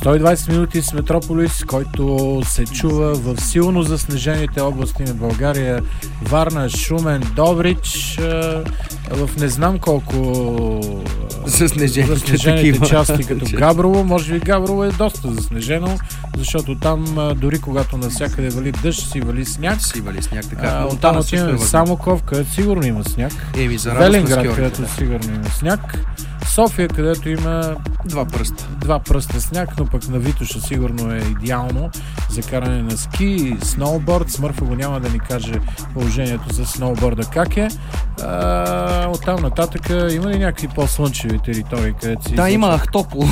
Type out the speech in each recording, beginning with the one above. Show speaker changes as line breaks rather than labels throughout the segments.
120 минути с Метрополис, който се чува в силно заснежените области на България. Варна, Шумен, Добрич, в не знам колко заснежените части, като Габрово. Може би Габрово е доста заснежено, защото там дори когато навсякъде вали дъжд, си вали сняг.
Така.
Оттам отиваме Самоков, където сигурно има сняг. Велинград, където сигурно има сняг. София, където има два пръста сняг, но пък на Витоша сигурно е идеално за каране на ски, сноуборд. Смърфа го няма да ни каже положението за сноуборда как е. Оттам нататък има ли някакви по-слънчеви територии, където си...
Да, има Ахтопол.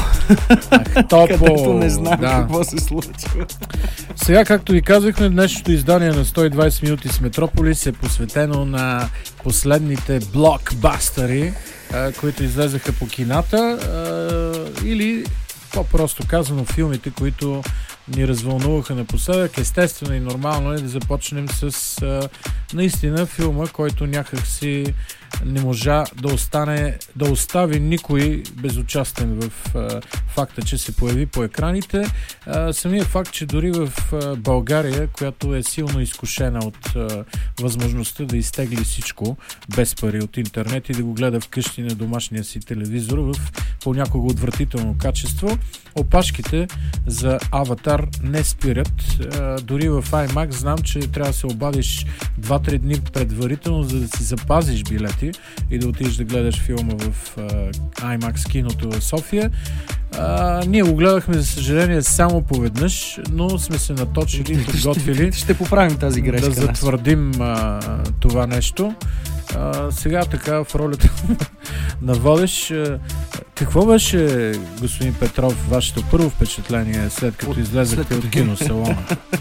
Където не знам какво се случва.
Сега, както ви казахме, днешното издание на 120 минути с Метрополис е посветено на последните блокбастери, които излезаха по кината, или по-просто казано филмите, които ни развълнуваха напоследък. Естествено и нормално е да започнем с наистина филма, който някак си не можа да остави никой безучастен в факта, че се появи по екраните. Самият факт, че дори в България, която е силно изкушена от възможността да изтегли всичко без пари от интернет и да го гледа вкъщи на домашния си телевизор в понякога отвратително качество, опашките за Аватар не спират. Дори в IMAX знам, че трябва да се обадиш 2-3 дни предварително, за да си запазиш билети и да отидеш да гледаш филма в IMAX киното в София. Ние го гледахме, за съжаление, само поведнъж, но сме се наточили и подготвили.
Ще поправим тази грешка.
Да затвърдим това нещо. Сега така в ролята на водещ. Какво беше, господин Петров, вашето първо впечатление след като излезахте от киносалона?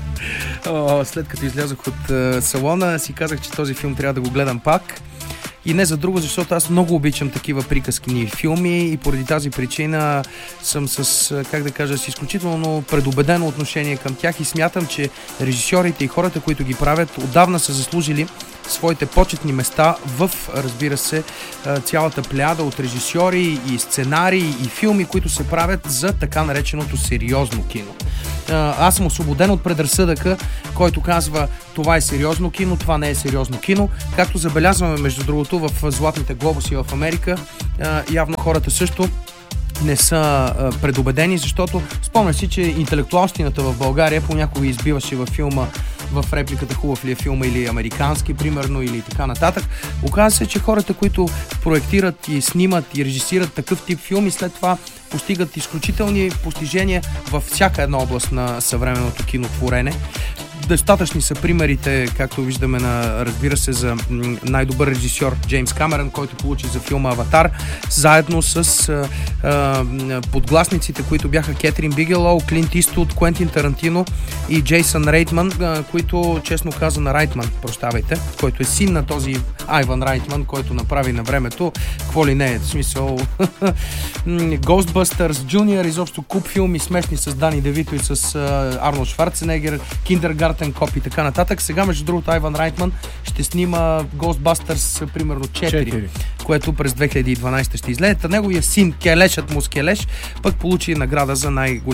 След като излязох от салона, си казах, че този филм трябва да го гледам пак. И не за друго, защото аз много обичам такива приказкини филми и поради тази причина съм с изключително предубедено отношение към тях и смятам, че режисьорите и хората, които ги правят, отдавна са заслужили своите почетни места в, разбира се, цялата плеяда от режисьори и сценарии и филми, които се правят за така нареченото сериозно кино. Аз съм освободен от предразсъдъка, който казва: това е сериозно кино, това не е сериозно кино. Както забелязваме, между другото, в Златните глобуси в Америка, явно хората също не са предубедени, защото спомня си, че интелектуалщината в България понякога избиваше във филма, в репликата хубав ли е филма или американски, примерно, или така нататък. Оказва се, че хората, които проектират и снимат и режисират такъв тип филми, след това постигат изключителни постижения във всяка една област на съвременното кинотворене. Достатъчни са примерите, както виждаме, разбира се, за най-добър режисьор Джеймс Камерън, който получи за филма Аватар, заедно с подгласниците, които бяха Кетрин Бигелоу, Клинт Иствуд, Куентин Тарантино и Джейсън Рейтман, които, честно казано, който е син на този Айван Райтман, който направи на времето какво ли не е, в смисъл Ghostbusters Junior, изобщо куп филми смешни с Дани Девито и с Арнолд Шварценегер, Kindergarten Cop и така нататък. Сега, между другото, Айван Райтман ще снима Ghostbusters примерно 4, което през 2012 ще излезе. Неговия син, келешът му с келеш, пък получи награда за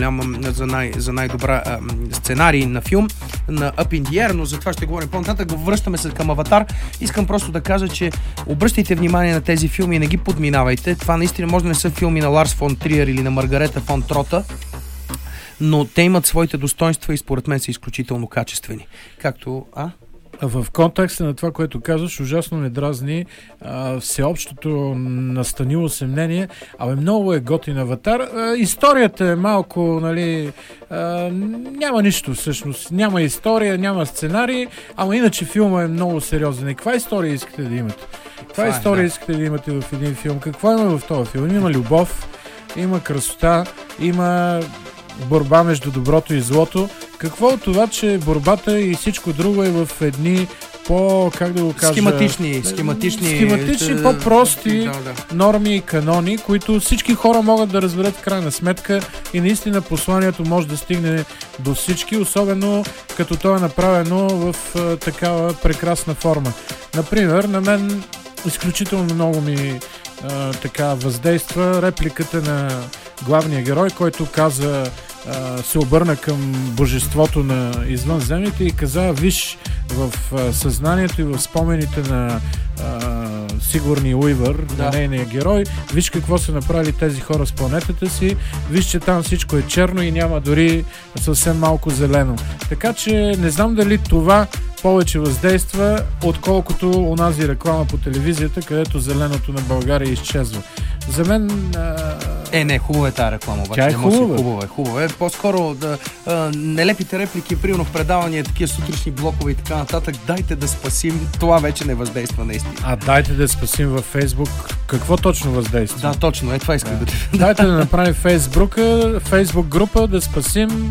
за най-добра сценарий на филм на Up in the Air, но за това ще говорим по-нататък. Връщаме се към Аватар. Искам просто да кажа, че обръщайте внимание на тези филми и не ги подминавайте. Това наистина може да не са филми на Ларс фон Триер или на Маргарета фон Трота, но те имат своите достоинства и според мен са изключително качествени. Както...
В контекста на това, което казваш, ужасно ме дразни всеобщото настанило се мнение. Много е готин Аватар. Историята е малко, няма нищо всъщност. Няма история, няма сценарий, ама иначе филма е много сериозен. И каква история искате да имате? Каква история искате да имате в един филм? Какво има в този филм? Има любов, има красота, има борба между доброто и злото. Какво от това, че борбата и всичко друго е в едни
схематични,
по-прости норми и канони, които всички хора могат да разберат в крайна сметка и наистина посланието може да стигне до всички, особено като то е направено в такава прекрасна форма. Например, на мен изключително много ми въздейства репликата на главния герой, който каза се обърна към божеството на извънземните и каза: виж в съзнанието и в спомените на Сигурни Уивър, на нейния герой, виж какво са направили тези хора с планетата си, виж, че там всичко е черно и няма дори съвсем малко зелено. Така че не знам дали това повече въздейства, отколкото онази реклама по телевизията, където зеленото на България изчезва. За мен...
Не, хубава е тази реклама, обаче.
Тя е хубава.
Хубава е. По-скоро нелепите реплики, примерно в предавания, такива сутрични блокове и така нататък, дайте да спасим, това вече не въздейства наистина.
Дайте да спасим във Фейсбук. Какво точно въздейства?
Да, точно. Това исках да те...
Дайте да направим Фейсбук група, да спасим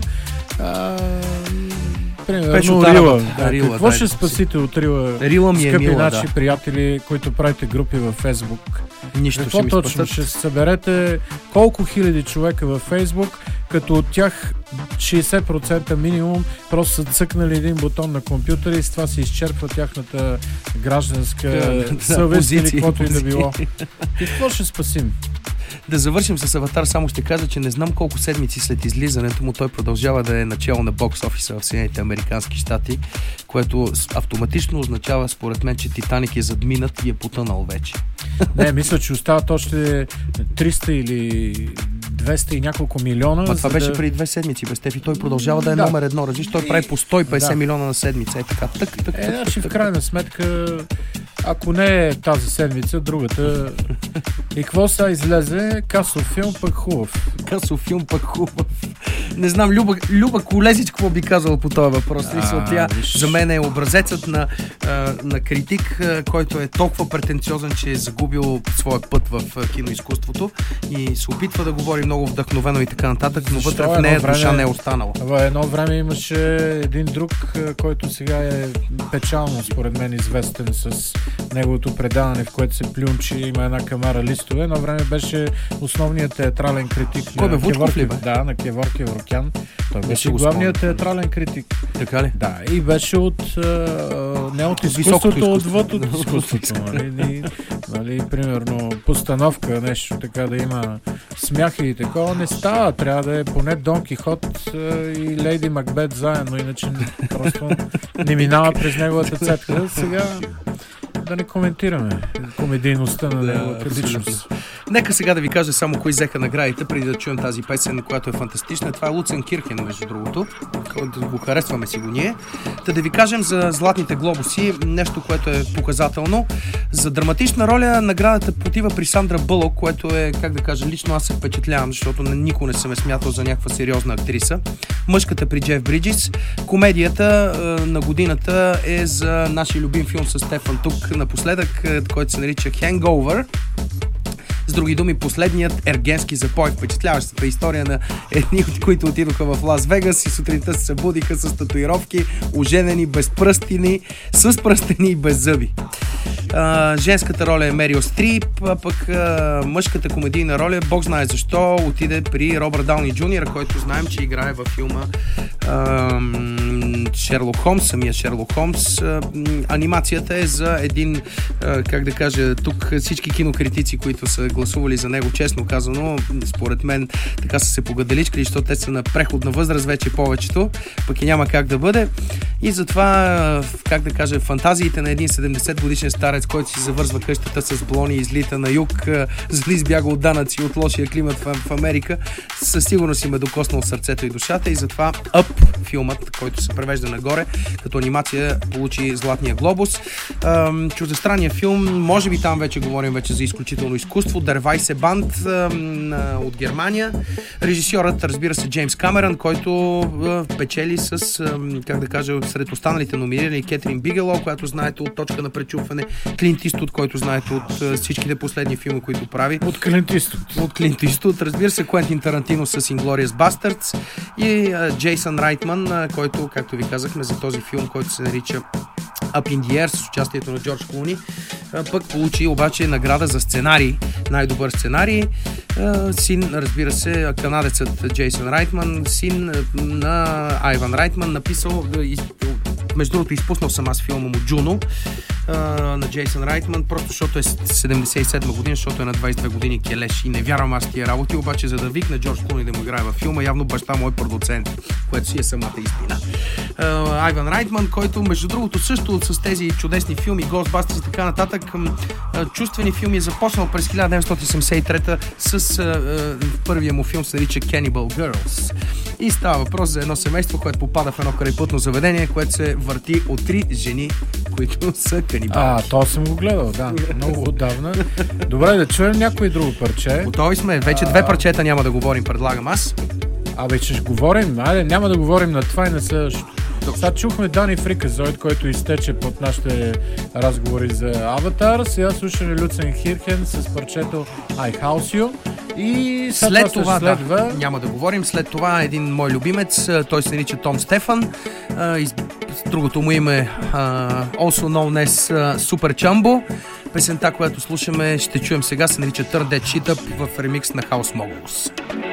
примерно Рила. Какво ще спасите от Рила?
Рила ми е
скъпи
мила,
наши приятели, които правите групи във Фейсбук?
Нищо
какво точно? Ще съберете колко хиляди човека във Фейсбук, като от тях 60% минимум просто са цъкнали един бутон на компютъра и с това се изчерпва тяхната гражданска съвест или каквото и да било. И какво ще спасим?
Да завършим с Аватар, само ще кажа, че не знам колко седмици след излизането му той продължава да е начало на бокс офиса в Съединените американски щати, което автоматично означава, според мен, че Титаник е задминат и е потънал вече.
Не, мисля, че остават още 300 или 200 и няколко милиона.
Това беше преди 2 седмици, без Стефи. Той продължава да е номер 1. Разлиш, той прави по 150 милиона на седмица. Така.
Значи в крайна сметка, ако не е тази седмица, другата. И какво сега излезе? Касов филм, пък хубав. Не знам, Люба Колезич какво би казала по този въпрос. Тя за мен е образецът на критик, който е толкова претенциозен, че е загубил своя път в киноизкуството и се опитва да говори много вдъхновено и така нататък, но вътре в нея душа не е останала. В едно време имаше един друг, който сега е печално, според мен, известен с неговото предаване, в което се плюнчи, има една камара листове. Едно време беше основният театрален критик.
Кой бе, Вучков ли бе?
Да, на Кеворки Еврокян. Той беше главният театрален критик.
Така ли?
Да, и беше не от изкуството, отвъд от изкуството. Нали, примерно постановка, нещо така да има смях и такова не става. Трябва да е поне Дон Кихот и Лейди Макбет заедно, иначе просто не минава през неговата цетка. Сега да не коментираме комедийността на неговата личност.
Нека сега да ви кажа само кои взеха наградите, преди да чуем тази песен, която е фантастична. Това е Луцен Кирхен, между другото. Да го харесваме си го ние. Да ви кажем за Златните глобуси, нещо, което е показателно. За драматична роля наградата потива при Сандра Бълок, което е, как да кажа, лично аз се впечатлявам, защото никога не съм е смятал за някаква сериозна актриса. Мъжката при Джеф Бриджис. Комедията на годината е за нашия любим филм с Стефан Тук напоследък, който се нарича Hangover. С други думи, последният ергенски запой, впечатляващата история на едни, от които отидоха в Лас Вегас и сутринта се събудиха с татуировки, оженени, без пръстини, с пръстени и без зъби. Женската роля е Мерил Стрип, а пък мъжката комедийна роля, Бог знае защо, отиде при Робърт Дауни Джуниор, който знаем, че играе във филма Шерлок Холмс, самия Шерлок Холмс. Анимацията е за един, как да кажа, тук всички кинокритици, които са гласували за него, честно казано, според мен така са се погаделичкали, защото те са на преходна възраст вече повечето, пък и няма как да бъде. И затова, как да кажа, фантазиите на един 70 годишен старец, който си завързва къщата с блони и излита на юг, за да избяга от данъци и от лошия климат в Америка, със сигурност им е докоснал сърцето и душата и затова Up, филмът, който се превежда нагоре, като анимация получи Златния глобус. Чуждестранния филм, може би там вече говорим за изключително изкуство, Der Weiße Band от Германия. Режисьорът, разбира се, Джеймс Камерън, който печели с, как да кажа, сред останалите номинирани Кетрин Бигело, която знаете от Точка на пречупване, Клинт Иствуд, който знаете от всичките последни филми, които прави.
От Клинт Иствуд,
разбира се, Куентин Тарантино с Inglourious Basterds и Джейсън Райтман, който, както ви казахме, за този филм, който се нарича Up in the Air с участието на Джордж Клуни, пък получи обаче награда за сценарий, най-добър сценарий. Син, разбира се, канадецът Джейсън Райтман, син на Айван Райтман, написал Между другото, изпуснал съм аз филма му Джуно на Джейсън Райтман, просто защото е 77 година, защото е на 22 години келеш и не вярвам аз тия работи, обаче за да викна Джордж Клуни да му играе във филма, явно баща му е продуцент, което си е самата истина. Айван Райтман, който между другото също с тези чудесни филми, Ghostbusters и така нататък, чувствени филми е започнал през 1973 с първия му филм се нарича Cannibal Girls. И става въпрос за едно семейство, което попада в едно крайпътно заведение, което се върти от 3 жени, които са канибали.
То съм го гледал, да. Много отдавна. Добре, да чуем някой друго парче.
Готови сме. Вече 2 парчета няма да говорим, предлагам аз.
Ще говорим. Айде, няма да говорим на това и на следващото. Сега чухме Дани Фриказоид, който изтече под нашите разговори за Аватар. Сега слушаме Люцен Хирхен с парчето I House You. И след това следва...
Да, няма да говорим. След това един мой любимец, той се нарича Том Стефан. Другото му име also known as Super Chumbo. Песента, която слушаме, ще чуем сега, се нарича Turn That Shit Up в ремикс на House Moguls.